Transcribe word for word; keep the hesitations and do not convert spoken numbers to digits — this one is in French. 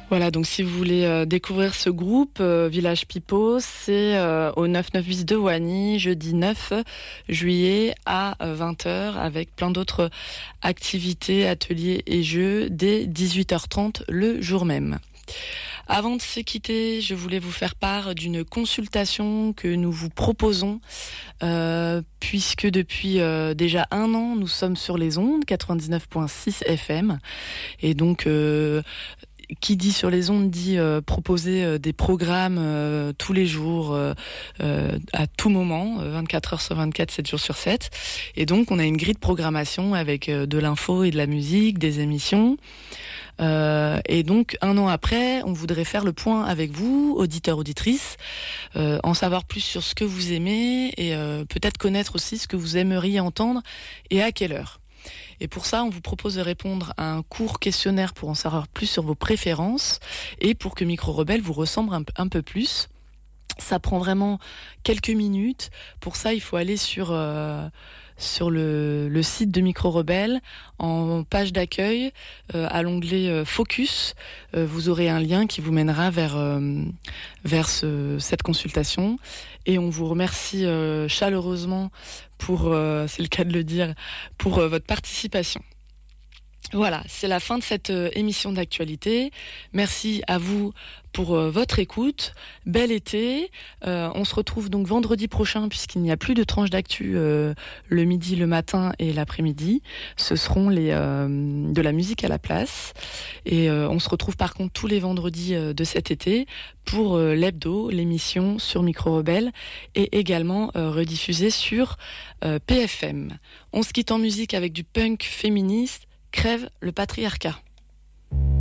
Voilà, donc si vous voulez euh, découvrir ce groupe, euh, Village Pipo, c'est euh, au neuf neuf huit de Wany, jeudi neuf juillet à euh, vingt heures, avec plein d'autres activités, ateliers et jeux dès dix-huit heures trente le jour même. Avant de se quitter, je voulais vous faire part d'une consultation que nous vous proposons, euh, puisque depuis euh, déjà un an, nous sommes sur les ondes quatre-vingt-dix-neuf virgule six F M, et donc euh, qui dit sur les ondes dit euh, proposer euh, des programmes euh, tous les jours, euh, euh, à tout moment, euh, vingt-quatre heures sur vingt-quatre, sept jours sur sept. Et donc on a une grille de programmation avec euh, de l'info et de la musique, des émissions. Euh, et donc un an après, on voudrait faire le point avec vous, auditeurs, auditrices, euh, en savoir plus sur ce que vous aimez et euh, peut-être connaître aussi ce que vous aimeriez entendre et à quelle heure. Et pour ça, on vous propose de répondre à un court questionnaire pour en savoir plus sur vos préférences et pour que Micro Rebelle vous ressemble un, un peu plus. Ça prend vraiment quelques minutes. Pour ça, il faut aller sur euh, sur le, le site de Micro Rebelle, en page d'accueil, euh, à l'onglet euh, Focus. Euh, vous aurez un lien qui vous mènera vers euh, vers ce, cette consultation. Et on vous remercie euh, chaleureusement pour, euh, c'est le cas de le dire, pour euh, votre participation. Voilà, c'est la fin de cette euh, émission d'actualité. Merci à vous pour euh, votre écoute. Bel été. Euh, on se retrouve donc vendredi prochain, puisqu'il n'y a plus de tranches d'actu euh, le midi, le matin et l'après-midi. Ce seront les euh, de la musique à la place. Et euh, on se retrouve par contre tous les vendredis euh, de cet été pour euh, l'hebdo, l'émission sur Micro Rebelle, et également euh, rediffusée sur euh, P F M. On se quitte en musique avec du punk féministe. Crève le patriarcat.